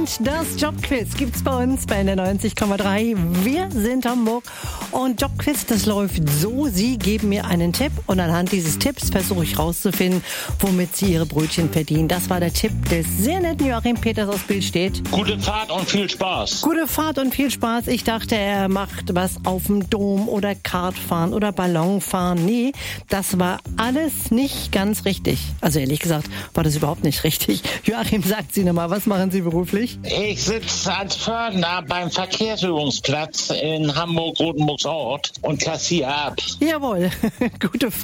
Und das Jobquiz gibt's bei uns bei der 90,3. Wir sind Hamburg und Jobquiz, das läuft so. Sie geben mir einen Tipp und anhand dieses Tipps versuche ich rauszufinden, womit Sie Ihre Brötchen verdienen. Das war der Tipp des sehr netten Joachim Peters aus Billstedt. Gute Fahrt und viel Spaß. Gute Fahrt und viel Spaß. Ich dachte, er macht was auf dem Dom oder Kartfahren oder Ballonfahren. Nee, das war alles nicht ganz richtig. Also ehrlich gesagt war das überhaupt nicht richtig. Joachim, sagt Sie nochmal, was machen Sie beruflich? Ich sitze als Pförtner beim Verkehrsübungsplatz in Hamburg-Rotenburgsort und kassiere ab. Jawohl, gute Fahrt.